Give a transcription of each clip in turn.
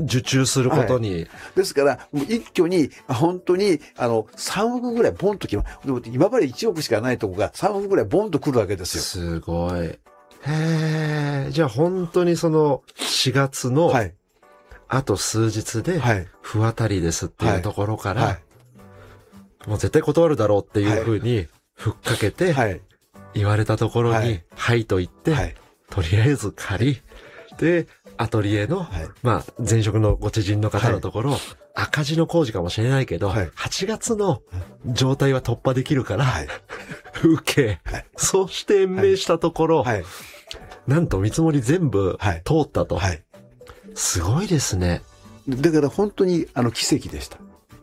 受注することに。 はい、ですから、もう一挙に、本当に、3億ぐらいボンと来ます。今まで1億しかないとこが3億ぐらいボンと来るわけですよ。 すごい。へえ。じゃあ本当にその4月の、はい、あと数日で、不当たりですっていうところから、はいはい、もう絶対断るだろうっていうふうに、ふっかけて、言われたところに、はいと言って、とりあえず借り、で、アトリエの、まあ、前職のご知人の方のところ、赤字の工事かもしれないけど、8月の状態は突破できるから、受け、そして延命したところ、なんと見積もり全部通ったと。すごいですね。 だから本当に奇跡でした。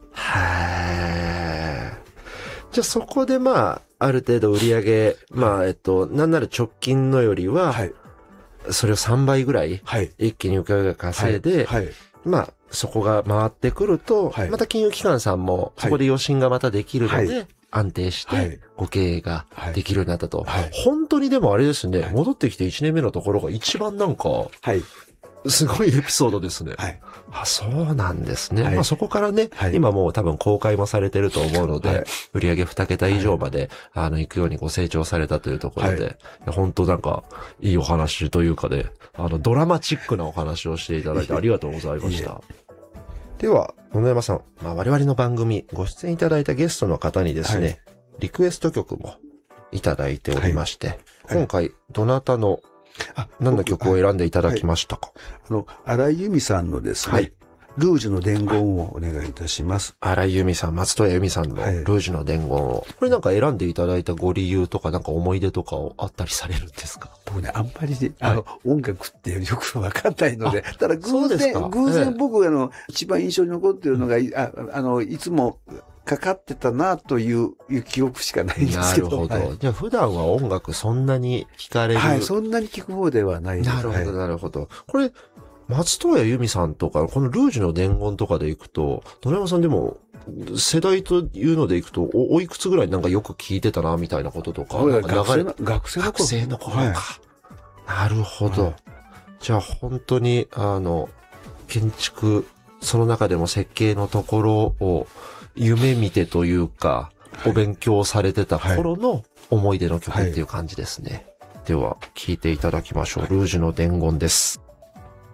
へー。じゃあそこでまあ、ある程度売り上げ、まあ、なんなら直近のよりは、それを3倍ぐらい、一気に請負が稼いで、まあ、そこが回ってくると、また金融機関さんも、そこで余震がまたできるので、安定して、ご経営ができるようになったと。本当にでもあれですね、戻ってきて1年目のところが一番なんか、すごいエピソードですね。あ、そうなんですね。まあそこからね、今もう多分公開もされてると思うので、売上2桁以上まで、行くようにご成長されたというところで、本当なんか、いいお話というかで、ドラマチックなお話をしていただいてありがとうございました。では、野々山さん、まあ我々の番組、ご出演いただいたゲストの方にですね、リクエスト曲もいただいておりまして、今回、どなたの何の曲を選んでいただきましたか？ 荒井由実さんのですね、ルージュの伝言をお願いいたします。 荒井由実さん、松任谷由実さんのルージュの伝言を。これなんか選んでいただいたご理由とかなんか思い出とかあったりされるんですか？ 僕ね、あんまり音楽ってよくわかんないので、ただ偶然僕一番印象に残っているのが、いつもかかってたなという記憶しかないんですけど。 なるほど。じゃあ普段は音楽そんなに聴かれる？ そんなに聴く方ではないです。 なるほど、なるほど。これ、松任谷由実さんとか、このルージュの伝言とかでいくと、野々山さんでも、世代というのでいくと、おいくつぐらいなんかよく聞いてたな、みたいなこととか。 学生の頃か。 なるほど。じゃあ本当に、建築、その中でも設計のところを、夢見てというか、お勉強されてた頃の思い出の曲っていう感じですね。では、聴いていただきましょう。ルージュの伝言です。